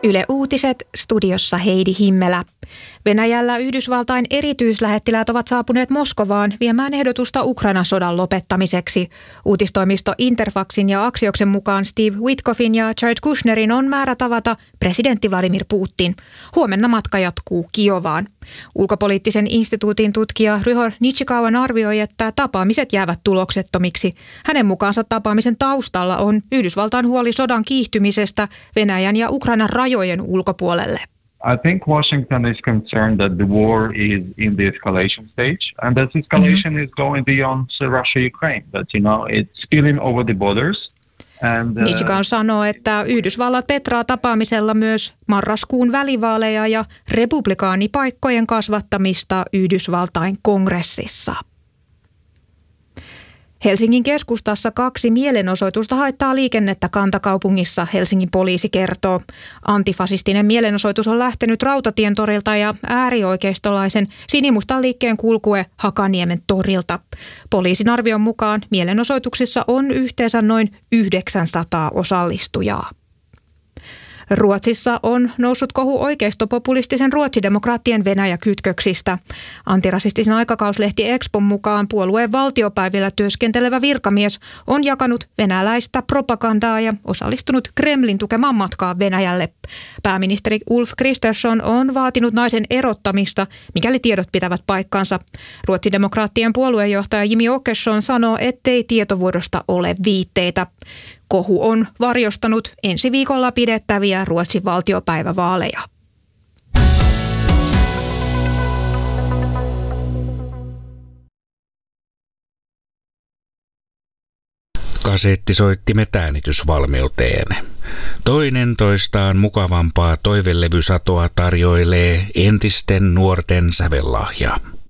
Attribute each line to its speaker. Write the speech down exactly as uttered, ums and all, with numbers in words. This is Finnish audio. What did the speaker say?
Speaker 1: Yle Uutiset, studiossa Heidi Himmelä. Venäjällä Yhdysvaltain erityislähettiläät ovat saapuneet Moskovaan viemään ehdotusta Ukrainan sodan lopettamiseksi. Uutistoimisto Interfaxin ja Axioksen mukaan Steve Witkoffin ja Jared Kushnerin on määrä tavata presidentti Vladimir Putin. Huomenna matka jatkuu Kiovaan. Ulkopoliittisen instituutin tutkija Ryhor Nichikawan arvioi, että tapaamiset jäävät tuloksettomiksi. Hänen mukaansa tapaamisen taustalla on Yhdysvaltain huoli sodan kiihtymisestä Venäjän ja Ukrainan rajojen ulkopuolelle.
Speaker 2: I think Washington is concerned that the war is in the escalation stage and that escalation mm-hmm. is going beyond Russia-Ukraine, that you know it's spilling over the borders. And, uh,
Speaker 1: Nichikan sanoo, että Yhdysvallat petraa tapaamisella myös marraskuun välivaaleja ja republikaanipaikkojen kasvattamista Yhdysvaltain kongressissa. Helsingin keskustassa kaksi mielenosoitusta haittaa liikennettä kantakaupungissa, Helsingin poliisi kertoo. Antifasistinen mielenosoitus on lähtenyt Rautatien torilta ja äärioikeistolaisen sinimustan liikkeen kulkue Hakaniemen torilta. Poliisin arvion mukaan mielenosoituksissa on yhteensä noin yhdeksänsataa osallistujaa. Ruotsissa on noussut kohu oikeistopopulistisen ruotsidemokraattien Venäjä-kytköksistä. Antirasistisen aikakauslehti Expon mukaan puolueen valtiopäivillä työskentelevä virkamies on jakanut venäläistä propagandaa ja osallistunut Kremlin tukemaan matkaa Venäjälle. Pääministeri Ulf Kristersson on vaatinut naisen erottamista, mikäli tiedot pitävät paikkansa. Ruotsidemokraattien puoluejohtaja Jimmie Åkesson sanoo, ettei tietovuodosta ole viitteitä. Kohu on varjostanut ensi viikolla pidettäviä Ruotsin valtiopäivävaaleja.
Speaker 3: Kasettisoittimet äänitysvalmiuteen. Toinen toistaan mukavampaa toivelevysatoa tarjoilee entisten nuorten sävellahja.